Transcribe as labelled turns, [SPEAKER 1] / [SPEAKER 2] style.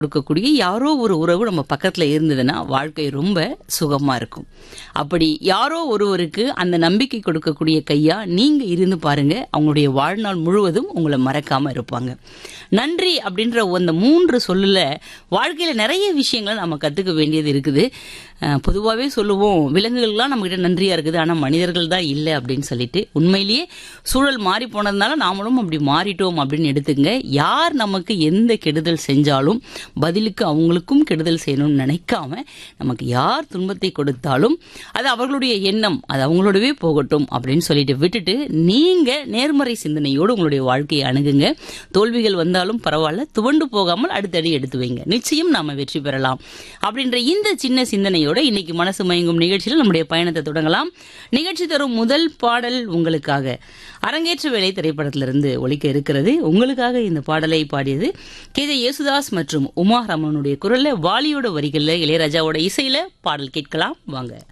[SPEAKER 1] கொடுக்கக்கூடிய யாரோ ஒரு உறவு நம்ம பக்கத்துல இருந்ததுன்னா வாழ்க்கை ரொம்ப சுகமா இருக்கும். அப்படி யாரோ ஒருவருக்கு அந்த நம்பிக்கை கொடுக்கக்கூடிய கையா நீங்க இருந்து பாருங்க, அவங்களுடைய வாழ்நாள் முழுவதும் உங்களை மறக்காம இருப்பாங்க. நன்றி அப்படின்ற அந்த 3 சொல்லுல வாழ்க்கையில நிறைய விஷயங்களை நம்ம கத்துக்க வேண்டியது இருக்குது. பொதுவாகவே சொல்லுவோம், விலங்குகள்லாம் நம்ம கிட்ட நன்றியா இருக்குது, ஆனா மனிதர்கள் தான் இல்லை அப்படின்னு சொல்லிட்டு. உண்மையிலேயே சூழல் மாறி போனதுனால நாமளும் அப்படி மாறிட்டோம் அப்படின்னு எடுத்துங்க. யார் நமக்கு எந்த கெடுதல் செஞ்சாலும் பதிலுக்கு அவங்களுக்கும் கெடுதல் செய்யணும்னு நினைக்காம, நமக்கு யார் துன்பத்தை கொடுத்தாலும் அது அவர்களுடைய எண்ணம், அது அவங்களோடவே போகட்டும் அப்படின்னு சொல்லிட்டு விட்டுட்டு நீங்க நேர்மறை சிந்தனையோடு உங்களுடைய வாழ்க்கையை அணுகுங்க. தோல்விகள் வந்தாலும் பரவாயில்ல, துவண்டு போகாமல் அடுத்தடி எடுத்து வைங்க. நிச்சயம் நாம வெற்றி பெறலாம் அப்படின்ற இந்த சின்ன சிந்தனையோட இன்னைக்கு மனசு மயங்கும் நிகழ்ச்சியில் நம்முடைய பயணத்தை தொடங்கலாம். நிகழ்ச்சி தரும் முதல் பாடல் உங்களுக்காக அரங்கேற்ற வேலை திரைப்படத்திலிருந்து ஒலிக்க இருக்கிறது. உங்களுக்காக இந்த பாடலை பாடியது கே.ஜே. யேசுதாஸ் மற்றும் உமா ரமணனுடைய குரல்ல, வாலியோட வரிகள்ல, இளையராஜாவோட இசையில பாடல் கேட்கலாம் வாங்க.